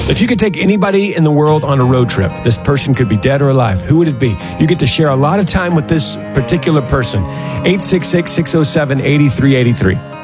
If you could take anybody in the world on a road trip, this person could be dead or alive, who would it be? You get to share a lot of time with this particular person. 866-607-8383.